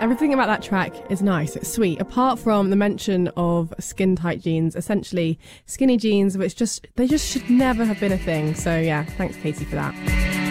Everything about that track is nice, it's sweet, apart from the mention of skin tight jeans, essentially skinny jeans, which they just should never have been a thing. So yeah, thanks Katie for that.